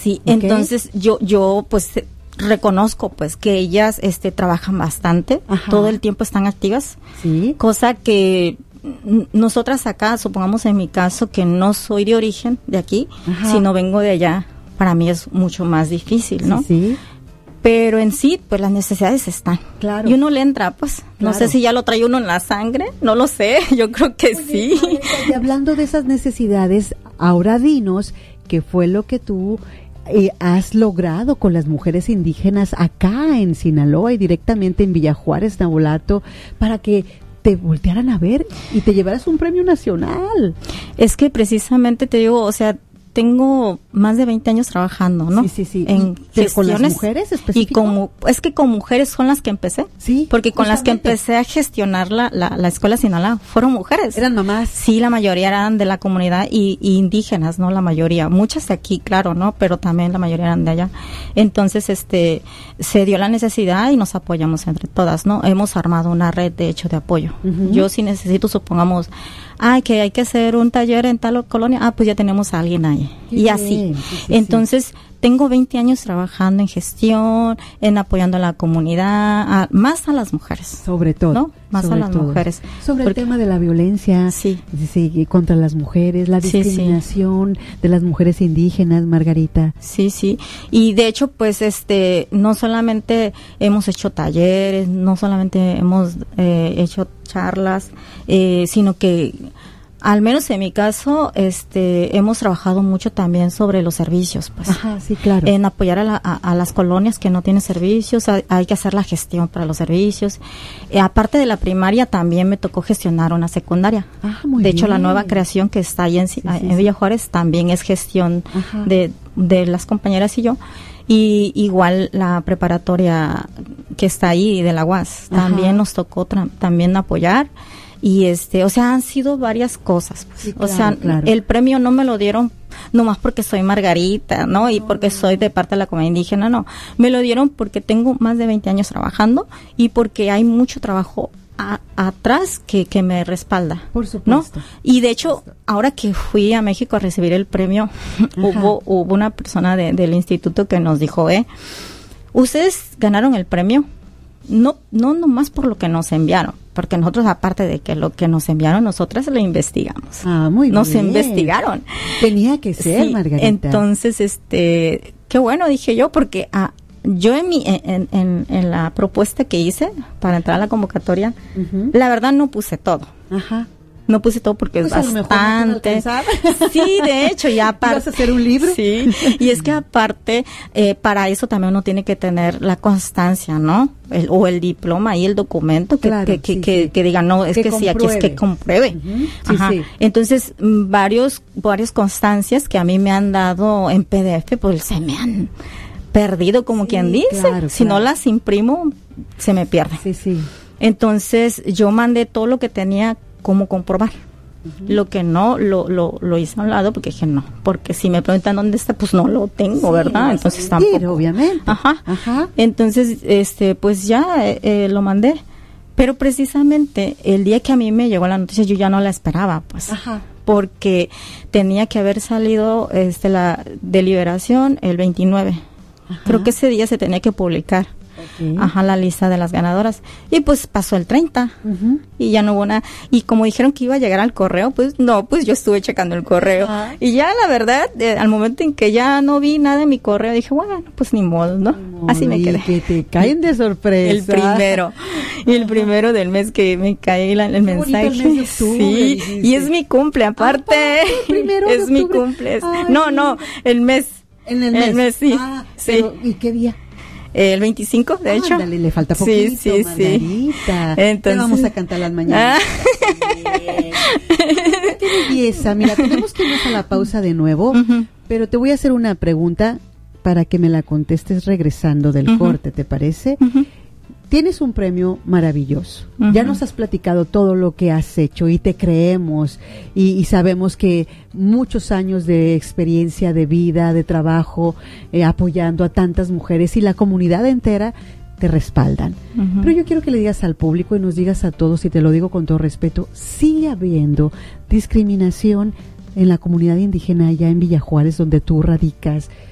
Sí, ¿Okay? Entonces yo pues reconozco pues que ellas trabajan bastante, Ajá. todo el tiempo están activas, Sí. cosa que nosotras acá, supongamos en mi caso que no soy de origen de aquí, Ajá. sino vengo de allá, para mí es mucho más difícil, ¿no? Sí. Pero en sí, pues las necesidades están. Claro. Y uno le entra, pues, no Claro. sé si ya lo trae uno en la sangre, no lo sé, yo creo que Oye, sí. Margarita, y hablando de esas necesidades, ahora dinos qué fue lo que tú has logrado con las mujeres indígenas acá en Sinaloa y directamente en Villa Juárez, Navolato, para que te voltearan a ver y te llevaras un premio nacional. Es que precisamente te digo, o sea, tengo más de 20 años trabajando, ¿no? Sí. En ¿Pero con las gestiones. mujeres Y específicamente? es que con mujeres son las que empecé. Sí, Porque con las que justamente. empecé a gestionar la escuela Sinaloa fueron mujeres. ¿Eran mamás? Sí, la mayoría eran de la comunidad y indígenas, ¿no? La mayoría. Muchas de aquí, claro, ¿no? Pero también la mayoría eran de allá. Entonces, se dio la necesidad y nos apoyamos entre todas, ¿no? Hemos armado una red, de hecho, de apoyo. Ujú. Yo si necesito, supongamos, que hay que hacer un taller en tal colonia, pues ya tenemos a alguien ahí. Qué Y bien, así. sí. Entonces, tengo 20 años trabajando en gestión, en apoyando a la comunidad, más a las mujeres. Sobre todo. ¿No? Más sobre a las todo. mujeres. Sobre Porque- el tema de la violencia Sí. contra las mujeres, la Sí, sí. discriminación de las mujeres indígenas, Margarita. Sí, sí. Y de hecho, pues, no solamente hemos hecho talleres, no solamente hemos hecho charlas, sino que, al menos en mi caso, hemos trabajado mucho también sobre los servicios, pues. Ajá, sí, claro. En apoyar a las colonias que no tienen servicios, hay que hacer la gestión para los servicios. Aparte de la primaria, también me tocó gestionar una secundaria. Ah, muy De hecho, la bien. nueva creación que está ahí en Villa Juárez también es gestión Ajá. de las compañeras y yo. Y igual la preparatoria que está ahí de la UAS, Ajá. también nos tocó también apoyar. Y o sea, han sido varias cosas. Pues. Sí, O sea, claro. el premio no me lo dieron nomás porque soy Margarita, ¿no? Y porque soy de parte de la comunidad indígena, no. Me lo dieron porque tengo más de 20 años trabajando y porque hay mucho trabajo atrás que me respalda. Por ¿no? supuesto. Y de hecho, ahora que fui a México a recibir el premio, hubo una persona del instituto que nos dijo, ustedes ganaron el premio, no nomás por lo que nos enviaron, porque nosotros, aparte de que lo que nos enviaron, nosotras lo investigamos. Ah, muy Nos bien. investigaron. Tenía que ser, Sí, Margarita. entonces, qué bueno, dije yo, porque yo en la propuesta que hice para entrar a la convocatoria, Ujú. la verdad no puse todo. Ajá. No puse todo porque Pues es a lo mejor no te iba a bastante. alcanzar. Sí, de hecho, ya aparte. ¿Ibas a hacer un libro? Sí, y es que aparte, para eso también uno tiene que tener la constancia, ¿no? O el diploma y el documento que, Claro, que sí, que sí. diga, no, es Que que sí, aquí es que compruebe. Ujú, sí, Ajá. sí. Entonces, varias constancias que a mí me han dado en PDF, pues se me han perdido, como Sí, quien dice. claro, Si no claro. las imprimo, se me pierden. Sí, sí. Entonces, yo mandé todo lo que tenía como comprobar. Lo que no, lo hice a un lado porque dije no, porque si me preguntan dónde está, pues no lo tengo, Sí, ¿verdad? vas a Entonces mentir, tampoco. obviamente. Ajá. Ajá. Entonces, pues ya lo mandé. Pero precisamente el día que a mí me llegó la noticia, yo ya no la esperaba, pues. Ajá. Porque tenía que haber salido la deliberación el 29. Ajá. Creo que ese día se tenía que publicar. Ok. Ajá, la lista de las ganadoras. Y pues pasó el 30 Ujú. y ya no hubo nada. Y como dijeron que iba a llegar al correo, pues no, pues yo estuve checando el correo. Ajá. Y ya la verdad, al momento en que ya no vi nada en mi correo, dije, bueno, pues ni modo, ¿no? Así me Y quedé. que te caen de sorpresa. El primero. Y el primero del mes que me cae el bonito mensaje. el mes de octubre, Sí, dijiste. y es mi cumple aparte. primero de Es mi octubre. cumple. Ay. No, el mes. En el mes. Sí. Ah, Sí. pero, ¿y qué día? El 25, de hecho. Ándale, le falta poquito, Sí, sí, sí. Margarita. Entonces- Te vamos a cantar las mañanas. Qué belleza. Mira, tenemos que irnos a la pausa de nuevo, Ujú. pero te voy a hacer una pregunta para que me la contestes regresando del Ujú. corte, ¿te parece? Ujú. Tienes un premio maravilloso. Ujú. Ya nos has platicado todo lo que has hecho y te creemos y sabemos que muchos años de experiencia, de vida, de trabajo, apoyando a tantas mujeres y la comunidad entera te respaldan. Ujú. Pero yo quiero que le digas al público y nos digas a todos, y te lo digo con todo respeto, sigue habiendo discriminación en la comunidad indígena allá en Villa Juárez, donde tú radicas,